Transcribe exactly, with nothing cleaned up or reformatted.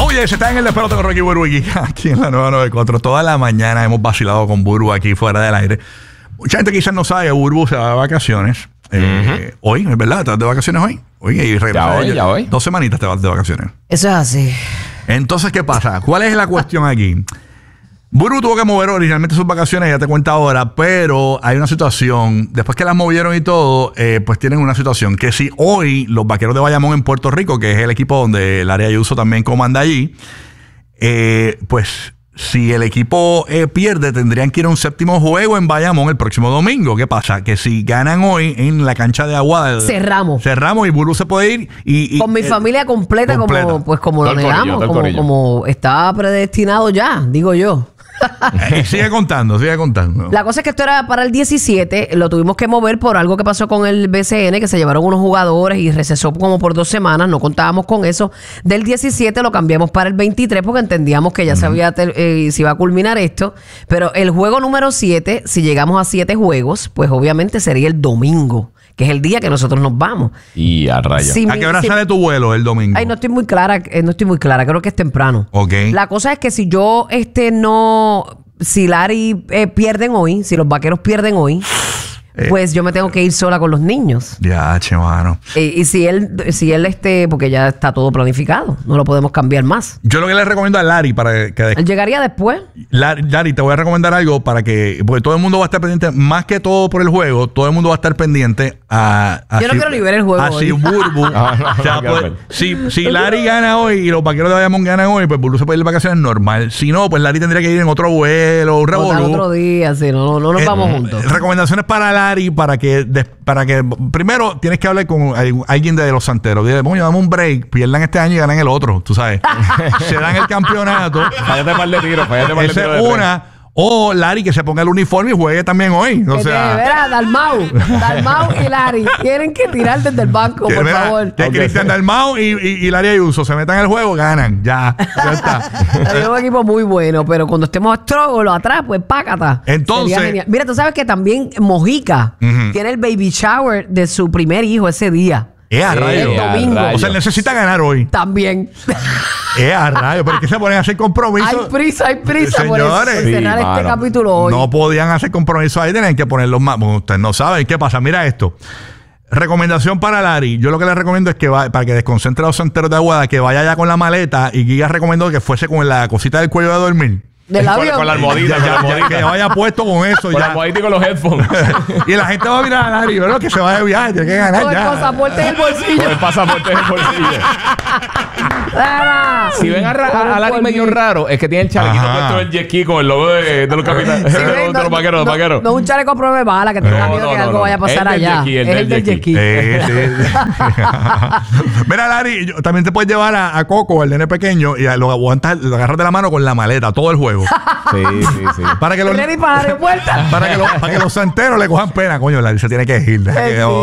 Oye, se está en el despelote con Rocky Burbu aquí en la nueva noventa y cuatro. Toda la mañana hemos vacilado con Burbu aquí fuera del aire. Mucha gente quizás no sabe que Burbu se va de vacaciones. Eh, uh-huh. Hoy, es verdad, te vas de vacaciones hoy. Oye, y ya hoy, ya hoy. Dos semanitas te vas de vacaciones. Eso es así. Entonces, ¿qué pasa? ¿Cuál es la cuestión aquí? Burbu tuvo que mover originalmente sus vacaciones, ya te cuenta ahora, pero hay una situación, después que las movieron y todo, eh, pues tienen una situación que si hoy los Vaqueros de Bayamón en Puerto Rico, que es el equipo donde Larry Ayuso también comanda allí, eh, pues si el equipo eh, pierde, tendrían que ir a un séptimo juego en Bayamón el próximo domingo. ¿Qué pasa? Que si ganan hoy en la cancha de Aguada, cerramos. Cerramos y Burbu se puede ir. Y, y, Con mi eh, familia completa, completa, como pues como lo negamos, como, como está predestinado ya, digo yo. Sigue contando, sigue contando. La cosa es que esto era para el diecisiete, lo tuvimos que mover por algo que pasó con el B C N, que se llevaron unos jugadores y recesó como por dos semanas, no contábamos con eso. Del diecisiete lo cambiamos para el veintitrés porque entendíamos que ya uh-huh. se, había eh, se iba a culminar esto, pero el juego número siete, si llegamos a siete juegos, pues obviamente sería el domingo, que es el día que nosotros nos vamos. Y a raya. Si ¿A qué hora si, sale tu vuelo el domingo? Ay, no estoy muy clara, eh, no estoy muy clara, creo que es temprano. Ok. La cosa es que si yo este no, si Larry eh, pierden hoy, si los Vaqueros pierden hoy, eh, pues yo me tengo que ir sola con los niños. Ya, che, mano. Eh, y si él, si él este, porque ya está todo planificado, no lo podemos cambiar más. Yo lo que le recomiendo a Larry para que... Él llegaría después. Larry, Larry, te voy a recomendar algo para que... Porque todo el mundo va a estar pendiente, más que todo por el juego, todo el mundo va a estar pendiente a... a yo no si, quiero ni ver el juego a hoy. Si Burbu... ah, no, o sea, no, pues, no, no. si, si Larry gana hoy y los Vaqueros de Bayamón ganan hoy, pues Burbu se puede ir de vacaciones normal. Si no, pues Larry tendría que ir en otro vuelo, un revolú. Otro día, sí, no, no, no nos eh, vamos juntos. Recomendaciones para Larry para que... De, para que primero tienes que hablar con alguien de los santeros. Dile, coño, dame un break, pierdan este año y ganan el otro, tú sabes. Se dan el campeonato. Fállate mal de tiro, fállate mal de tiro. Esa es una. O Larry que se ponga el uniforme y juegue también hoy. O sea, verá, Dalmau, Dalmau y Larry tienen que tirar desde el banco, por verá, favor. Que okay. Cristian Dalmau y, y, y Larry Ayuso se metan en el juego, ganan. Ya, ya está. Es un equipo muy bueno, pero cuando estemos struggle atrás, pues pácata. Entonces, mira, tú sabes que también Mojica uh-huh. tiene el baby shower de su primer hijo ese día. Es a rayo. El domingo. O sea, necesita ganar hoy. También. Es a rayo. ¿Pero qué se ponen a hacer compromisos? Hay prisa, hay prisa. Señores, por, eso, por cerrar sí, este mano. capítulo hoy. No podían hacer compromisos ahí. Tenían que ponerlos más. Bueno, ustedes no saben qué pasa. Mira esto. Recomendación para Larry. Yo lo que le recomiendo es que va, para que desconcentre a los santeros de Aguada, que vaya ya con la maleta. Y Giga recomendó que fuese con la cosita del cuello de dormir. Del avión. Con, con la almohadita, ya, con la ya, almohadita. que vaya puesto con eso. Con ya. la almohadita y con los headphones. Y la gente va a mirar a Larry, ¿verdad? Que se vaya de viaje, tiene que ganar con ya. el pasaporte en el bolsillo. Con el pasaporte en el bolsillo. Ah, si ven a, a, a Larry medio raro, es que tiene el chalequito Ajá. puesto del jet ski con el logo de, de los capitanes. sí, de, no, los, de los vaqueros, no, los vaqueros. No, no un chaleco prueba de bala que tenga no, miedo no, que no, algo no. vaya a pasar el allá. Jet ski, el es del el del jet jet ski. Sí, sí. Mira, Larry, yo, también te puedes llevar a, a Coco, el nene pequeño, y lo aguantas, lo agarras de la mano con la maleta, todo el juego. Sí, sí, sí. Para que los, Ready para la aeropuerto. para que los, para que los santeros le cojan pena, coño, Larry se tiene que ir. Sí.